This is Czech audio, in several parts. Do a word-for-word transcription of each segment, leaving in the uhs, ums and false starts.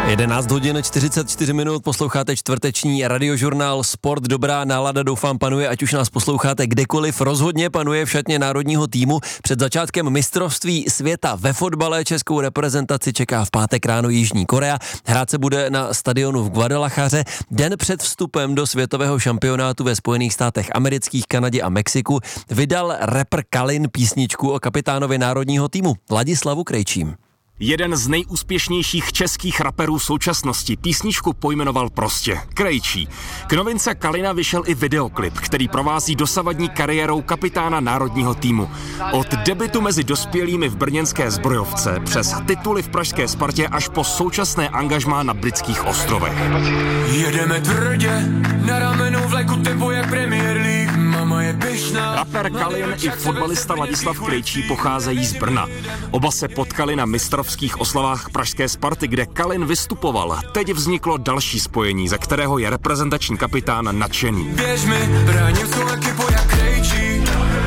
jedenáct hodin čtyřicet čtyři minut, posloucháte čtvrteční radiožurnál Sport. Dobrá nálada, doufám, panuje, ať už nás posloucháte kdekoliv. Rozhodně panuje v šatně národního týmu. Před začátkem mistrovství světa ve fotbale českou reprezentaci čeká v pátek ráno Jižní Korea. Hrát se bude na stadionu v Guadalajaře. Den před vstupem do světového šampionátu ve Spojených státech amerických, Kanadě a Mexiku vydal rapper Kalin písničku o kapitánovi národního týmu Ladislavu Krejčím. Jeden z nejúspěšnějších českých raperů současnosti písničku pojmenoval prostě Krejčí. K novince Kalina vyšel i videoklip, který provází dosavadní kariérou kapitána národního týmu. Od debutu mezi dospělými v brněnské Zbrojovce přes tituly v pražské Spartě až po současné angažmá na Britských ostrovech. Jedeme tvrdě, na ramenu vleku tempo jak Premier League, mama je pyšná. Rapper Kalin i fotbalista Ladislav Krejčí pocházejí z Brna. Oba se potkali na mistrovství v oslavách pražské Sparty, kde Kalin vystupoval. Teď vzniklo další spojení, ze kterého je reprezentační kapitán nadšený. Běž mi, bráním svou ekipu jak Krejčí.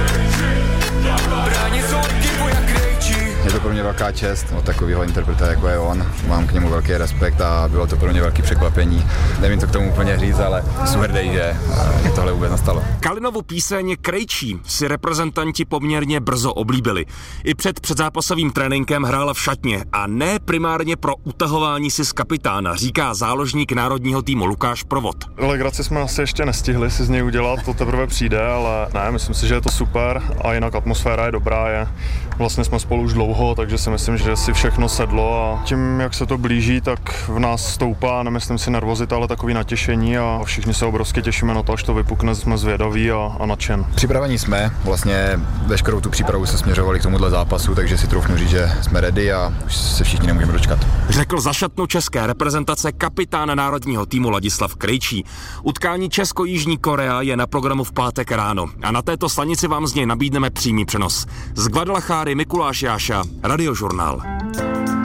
Bráním svou ekipu jak Krejčí. Je to pro mě velká čest od takového interpreta, jako je on. Mám k němu velký respekt a bylo to pro mě velké překvapení. Nevím to k tomu úplně říct, ale jsem hrdý, že mě tohle vůbec nastalo. Kalinovu píseň Krejčí si reprezentanti poměrně brzo oblíbili. I před předzápasovým tréninkem hrála v šatně a ne primárně pro utahování si z kapitána, říká záložník národního týmu Lukáš Provod. Legraci jsme asi ještě nestihli si z něj udělat, to teprve přijde, ale ne, myslím si, že je to super a jinak atmosféra je dobrá, je. Vlastně jsme spolu už dlouho, takže si myslím, že si všechno sedlo a tím, jak se to blíží, tak v nás stoupá, nemyslím si nervozita, ale takový natěšení a všichni se obrovsky těšíme na to, až to vypukne, jsme zvědaví a, a nadšen. Připravení jsme, vlastně veškerou tu přípravu se směřovali k tomuhle zápasu, takže si troufnu říct, že jsme ready a už se všichni nemůžeme dočkat. Řekl za šatnu české reprezentace kapitán národního týmu Ladislav Krejčí. Utkání Česko-Jižní Korea je na programu v pátek ráno a na této stanici vám z něj nabídneme přímý přenos. Z Guadalajary Mikuláš Jáša, Radiožurnál.